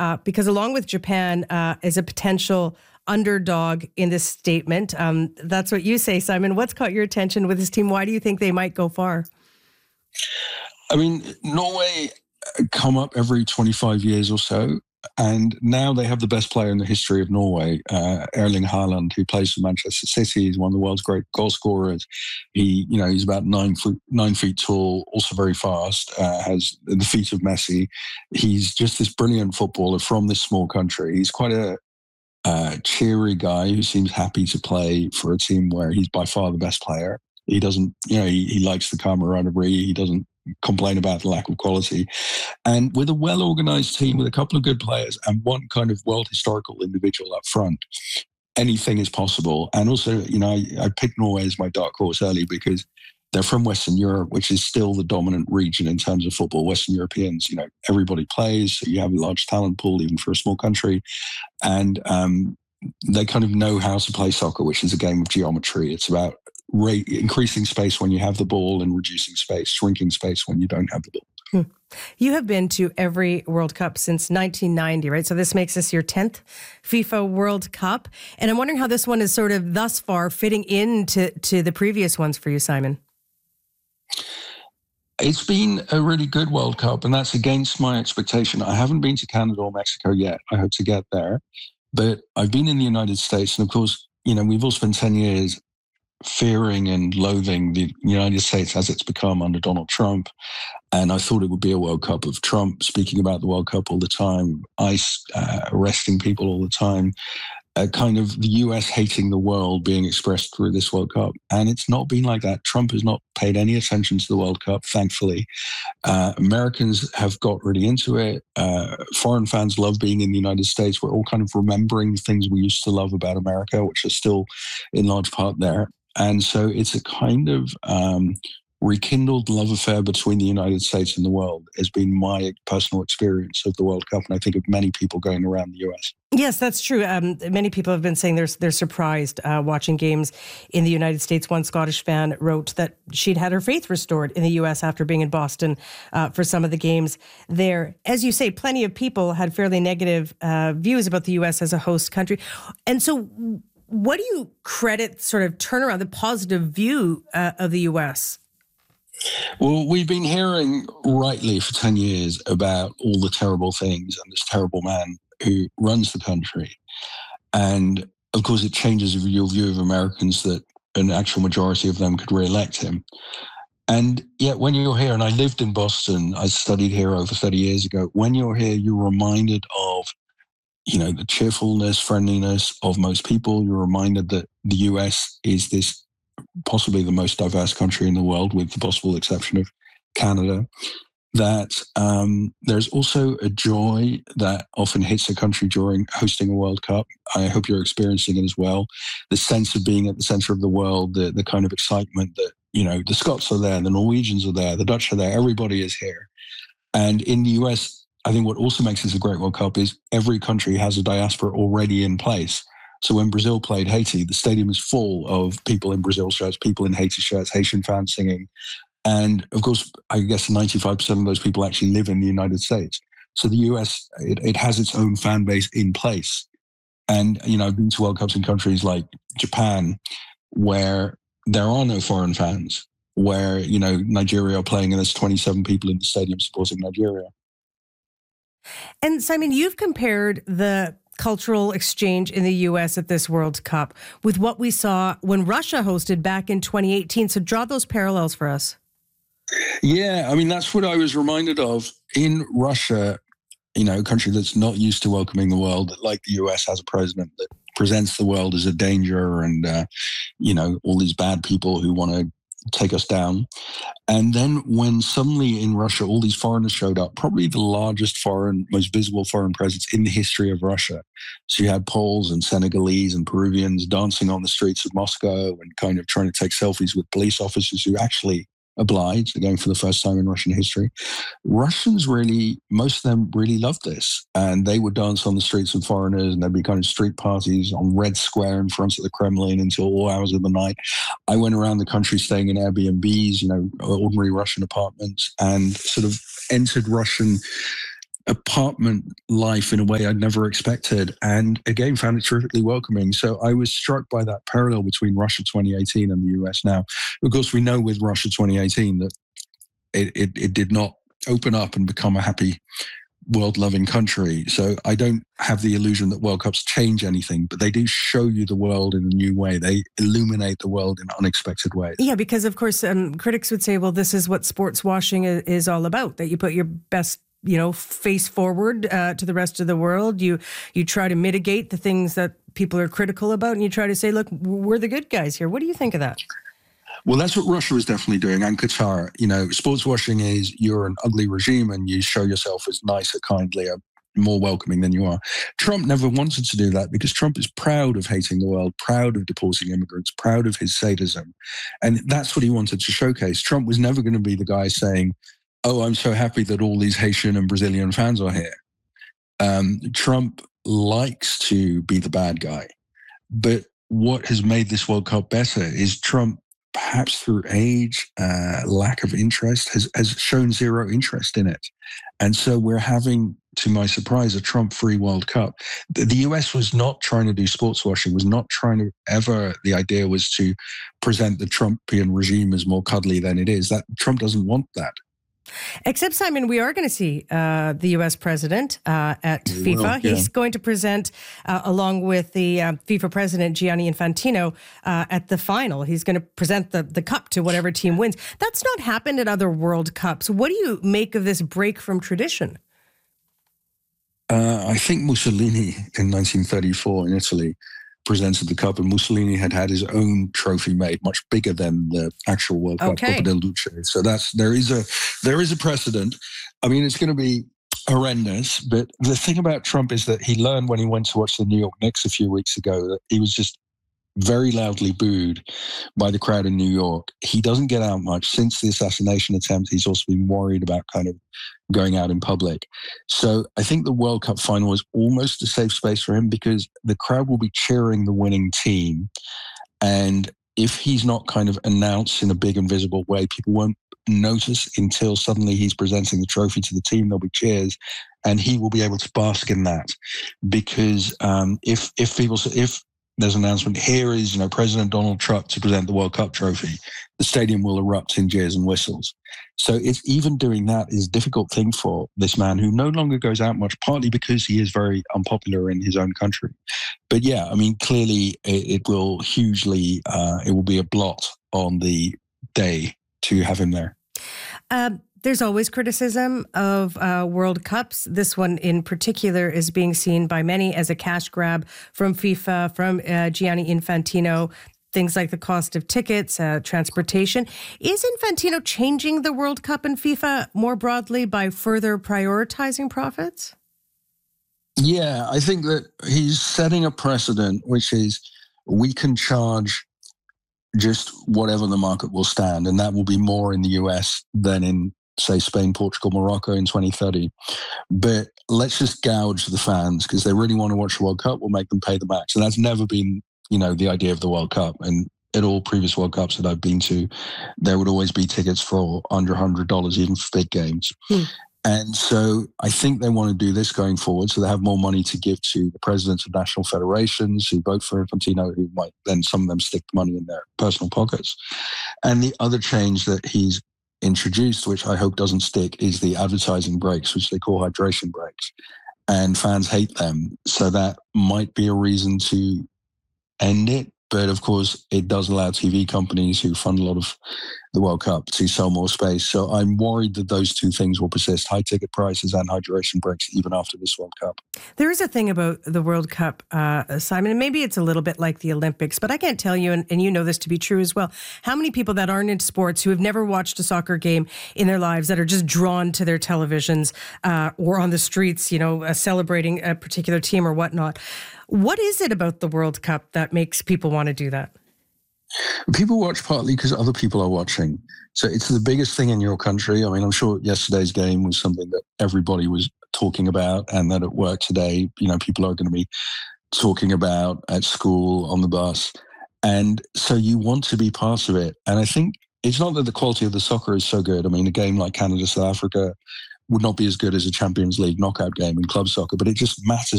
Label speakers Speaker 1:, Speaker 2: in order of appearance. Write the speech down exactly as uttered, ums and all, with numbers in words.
Speaker 1: Cup because along with Japan uh, is a potential underdog in this statement. Um, that's what you say, Simon. What's caught your attention with this team? Why do you think they might go far?
Speaker 2: I mean, Norway come up every twenty-five years or so, and now they have the best player in the history of Norway, uh, Erling Haaland, who plays for Manchester City. He's one of the world's great goal scorers. He, you know, he's about nine foot, nine feet tall, also very fast, uh, has the feet of Messi. He's just this brilliant footballer from this small country. He's quite a uh, cheery guy who seems happy to play for a team where he's by far the best player. He doesn't, you know, he, he likes the camaraderie. He doesn't complain about the lack of quality. And with a well-organized team, with a couple of good players and one kind of world historical individual up front, anything is possible. And also, you know, I, I picked Norway as my dark horse early because they're from Western Europe, which is still the dominant region in terms of football. Western Europeans, you know, everybody plays. So you have a large talent pool, even for a small country. And um, they kind of know how to play soccer, which is a game of geometry. It's about rate, increasing space when you have the ball and reducing space, shrinking space when you don't have the ball.
Speaker 1: Hmm. You have been to every World Cup since nineteen ninety, right? So this makes this your tenth FIFA World Cup. And I'm wondering how this one is sort of thus far fitting into to the previous ones for you, Simon.
Speaker 2: It's been a really good World Cup, and that's against my expectation. I haven't been to Canada or Mexico yet. I hope to get there. But I've been in the United States, and of course, you know, we've all spent ten years fearing and loathing the United States as it's become under Donald Trump. And I thought it would be a World Cup of Trump speaking about the World Cup all the time, ICE uh, arresting people all the time, uh, kind of the U S hating the world being expressed through this World Cup. And it's not been like that. Trump has not paid any attention to the World Cup, thankfully. Uh, Americans have got really into it. Uh, foreign fans love being in the United States. We're all kind of remembering things we used to love about America, which are still in large part there. And so it's a kind of um, rekindled love affair between the United States and the world has been my personal experience of the World Cup. And I think of many people going around the U S.
Speaker 1: Yes, that's true. Um, many people have been saying they're, they're surprised uh, watching games in the United States. One Scottish fan wrote that she'd had her faith restored in the U S after being in Boston uh, for some of the games there. As you say, plenty of people had fairly negative uh, views about the U S as a host country. And so what do you credit sort of turnaround, the positive view uh, of the U S?
Speaker 2: Well, we've been hearing rightly for ten years about all the terrible things and this terrible man who runs the country. And of course, it changes your view of Americans that an actual majority of them could re-elect him. And yet when you're here, and I lived in Boston, I studied here over thirty years ago, when you're here, you're reminded of you know, the cheerfulness, friendliness of most people. You're reminded that the U S is this possibly the most diverse country in the world, with the possible exception of Canada. That um, there's also a joy that often hits a country during hosting a World Cup. I hope you're experiencing it as well. The sense of being at the center of the world, the, the kind of excitement that, you know, the Scots are there, the Norwegians are there, the Dutch are there, everybody is here. And in the U S, I think what also makes this a great World Cup is every country has a diaspora already in place. So when Brazil played Haiti, the stadium is full of people in Brazil shirts, people in Haiti shirts, Haitian fans singing. And of course, I guess ninety-five percent of those people actually live in the United States. So the U S, it, it has its own fan base in place. And, you know, I've been to World Cups in countries like Japan, where there are no foreign fans, where, you know, Nigeria are playing and there's twenty-seven people in the stadium supporting Nigeria.
Speaker 1: And Simon, you've compared the cultural exchange in the U S at this World Cup with what we saw when Russia hosted back in twenty eighteen. So draw those parallels for us.
Speaker 2: Yeah, I mean, that's what I was reminded of. In Russia, you know, a country that's not used to welcoming the world, that like the U S has a president that presents the world as a danger and, uh, you know, all these bad people who want to take us down. And then when suddenly in Russia, all these foreigners showed up, probably the largest foreign, most visible foreign presence in the history of Russia. So you had Poles and Senegalese and Peruvians dancing on the streets of Moscow and kind of trying to take selfies with police officers who actually obliged, again, for the first time in Russian history. Russians really, most of them really loved this. And they would dance on the streets of foreigners, and there'd be kind of street parties on Red Square in front of the Kremlin until all hours of the night. I went around the country staying in Airbnbs, you know, ordinary Russian apartments, and sort of entered Russian apartment life in a way I'd never expected, and again found it terrifically welcoming. So I was struck by that parallel between Russia twenty eighteen and the U S now. Of course, we know with Russia twenty eighteen that it, it, it did not open up and become a happy, world-loving country. So I don't have the illusion that World Cups change anything, but they do show you the world in a new way. They illuminate the world in unexpected ways.
Speaker 1: Yeah, because of course, um, critics would say, well, this is what sports washing is, is all about, that you put your best, you know, face forward uh, to the rest of the world. You you try to mitigate the things that people are critical about, and you try to say, look, we're the good guys here. What do you think of that?
Speaker 2: Well, that's what Russia is definitely doing, and Qatar. You know, sports washing is you're an ugly regime and you show yourself as nicer, kindlier, more welcoming than you are. Trump never wanted to do that because Trump is proud of hating the world, proud of deporting immigrants, proud of his sadism. And that's what he wanted to showcase. Trump was never going to be the guy saying, oh, I'm so happy that all these Haitian and Brazilian fans are here. Um, Trump likes to be the bad guy. But what has made this World Cup better is Trump, perhaps through age, uh, lack of interest, has, has shown zero interest in it. And so we're having, to my surprise, a Trump-free World Cup. The, the U S was not trying to do sports washing, was not trying to ever, the idea was to present the Trumpian regime as more cuddly than it is. That Trump doesn't want that.
Speaker 1: Except, Simon, we are going to see uh, the U S president uh, at FIFA.
Speaker 2: Will, yeah.
Speaker 1: He's going to present, uh, along with the uh, FIFA president, Gianni Infantino, uh, at the final. He's going to present the, the cup to whatever team wins. That's not happened at other World Cups. What do you make of this break from tradition?
Speaker 2: Uh, I think Mussolini in nineteen thirty-four in Italy presented the cup, and Mussolini had had his own trophy made, much bigger than the actual World Cup,
Speaker 1: okay.
Speaker 2: Coppa del Duce. So that's there is a there is a precedent. I mean, it's going to be horrendous. But the thing about Trump is that he learned when he went to watch the New York Knicks a few weeks ago that he was just very loudly booed by the crowd in New York. He doesn't get out much. Since the assassination attempt, he's also been worried about kind of going out in public. So I think the World Cup final is almost a safe space for him because the crowd will be cheering the winning team. And if he's not kind of announced in a big and visible way, people won't notice until suddenly he's presenting the trophy to the team. There'll be cheers, and he will be able to bask in that. Because um, if if people if there's an announcement, here is, you know, President Donald Trump to present the World Cup trophy, the stadium will erupt in jeers and whistles. So it's even doing that is a difficult thing for this man who no longer goes out much, partly because he is very unpopular in his own country. But yeah, I mean, clearly it, it will hugely, uh, it will be a blot on the day to have him there.
Speaker 1: Um, There's always criticism of uh, World Cups. This one in particular is being seen by many as a cash grab from FIFA, from uh, Gianni Infantino, things like the cost of tickets, uh, transportation. Is Infantino changing the World Cup and FIFA more broadly by further prioritizing profits?
Speaker 2: Yeah, I think that he's setting a precedent, which is we can charge just whatever the market will stand, and that will be more in the U S than in, say, Spain, Portugal, Morocco in twenty thirty. But let's just gouge the fans because they really want to watch the World Cup. We'll make them pay the max. And that's never been, you know, the idea of the World Cup. And at all previous World Cups that I've been to, there would always be tickets for under one hundred dollars, even for big games. Hmm. And so I think they want to do this going forward so they have more money to give to the presidents of national federations who vote for Infantino, who might then some of them stick the money in their personal pockets. And the other change that he's introduced, which I hope doesn't stick, is the advertising breaks, which they call hydration breaks. And fans hate them. So that might be a reason to end it. But of course, it does allow T V companies who fund a lot of the World Cup to sell more space. So I'm worried that those two things will persist, high ticket prices and hydration breaks, even after this World Cup.
Speaker 1: There is a thing about the World Cup, uh, Simon, and maybe it's a little bit like the Olympics, but I can't tell you, and, and you know this to be true as well, how many people that aren't into sports who have never watched a soccer game in their lives that are just drawn to their televisions uh, or on the streets, you know, uh, celebrating a particular team or whatnot. What is it about the World Cup that makes people want to do that?
Speaker 2: People watch partly because other people are watching. So it's the biggest thing in your country. I mean, I'm sure yesterday's game was something that everybody was talking about, and that at work today, you know, people are going to be talking about at school, on the bus. And so you want to be part of it. And I think it's not that the quality of the soccer is so good. I mean, a game like Canada, South Africa would not be as good as a Champions League knockout game in club soccer, but it just matters